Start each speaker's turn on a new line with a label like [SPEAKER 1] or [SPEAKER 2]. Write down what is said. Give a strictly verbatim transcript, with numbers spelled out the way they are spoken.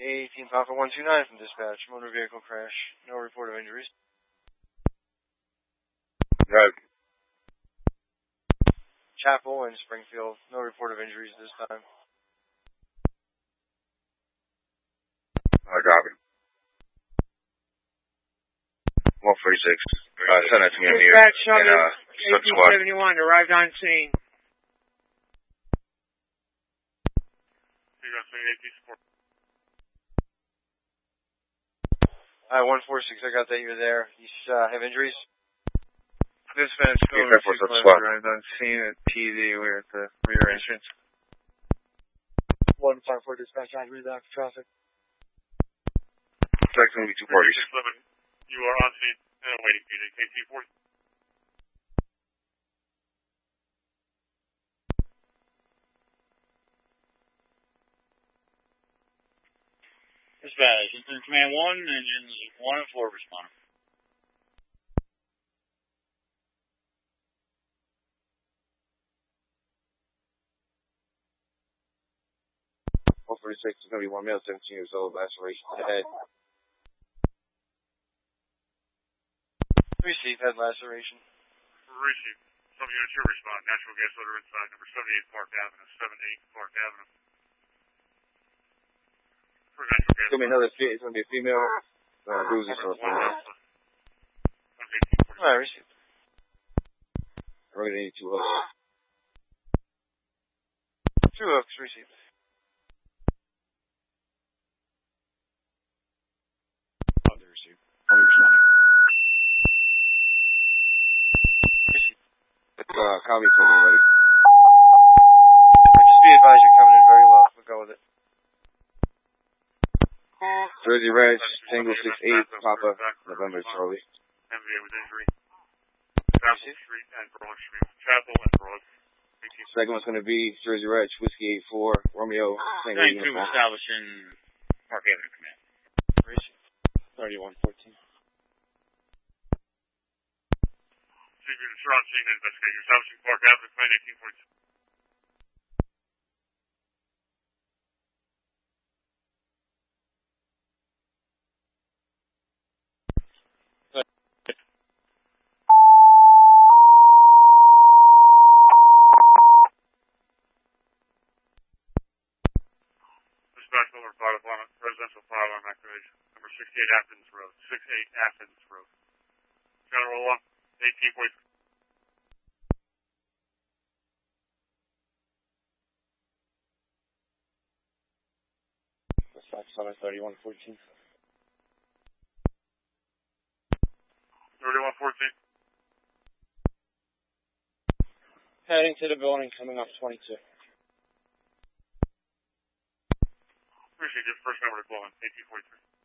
[SPEAKER 1] eighteen Papa one two nine from dispatch. Motor vehicle crash. No report of injuries.
[SPEAKER 2] Right.
[SPEAKER 1] Chapel and Springfield. No report of injuries this time.
[SPEAKER 2] I got it. one forty-six. Uh, send that to me on here.
[SPEAKER 3] Dispatch
[SPEAKER 2] And, uh,
[SPEAKER 3] eighteen seventy-one arrived on scene.
[SPEAKER 1] Alright, one four six, I got that you're there. You uh, have injuries?
[SPEAKER 3] Dispatch
[SPEAKER 2] over two plus
[SPEAKER 3] arrived on scene at T V. We're at the rear entrance.
[SPEAKER 1] one five four dispatch, I read that for traffic.
[SPEAKER 2] That's going to be two parties.
[SPEAKER 4] You are on scene and waiting for you to K T forty.
[SPEAKER 5] Dispatch, Incident Command one, engines one and four respond.
[SPEAKER 2] one forty-six is going to be one male, seventeen years old, laceration to the head.
[SPEAKER 1] Receive head laceration.
[SPEAKER 4] Receive. Some units here respond. Natural gas odor inside, number seventy-eight Park Avenue, seventy-eight Park Avenue. For natural gas.
[SPEAKER 2] It's going to be another, it's going to be a female, uh, bruises from a female.
[SPEAKER 1] Alright, receive.
[SPEAKER 2] We're going to need two hooks.
[SPEAKER 1] Two hooks, receive.
[SPEAKER 2] Under receive. Under responding. It's, uh, comedy film already.
[SPEAKER 1] Just be advised, you're coming in very low. We'll go with it.
[SPEAKER 2] Jersey Ranch, Tango six eight, Papa, November, Charlie.
[SPEAKER 4] M V A with injury. Chapel Street and Broad Street. Chapel and Broad.
[SPEAKER 2] Second one's going to be Jersey Ranch, Whiskey eight four, Romeo, Tango
[SPEAKER 5] nine two
[SPEAKER 2] uniform.
[SPEAKER 5] establishing Park Avenue Command.
[SPEAKER 2] thirty-one fourteen.
[SPEAKER 4] Chief units, you're on scene and investigate. You're establishing Park Avenue Command eighteen forty-two. Dispatch over fire alarm, residential fire alarm activation. Number sixty-eight Athens Road. sixty-eight Athens Road. General law, eighteen forty-three.
[SPEAKER 2] Dispatch Summit thirty-one fourteen.
[SPEAKER 4] thirty-one fourteen.
[SPEAKER 1] Heading to the building, coming up twenty-two.
[SPEAKER 4] Appreciate your first number to call in, eighteen forty-three.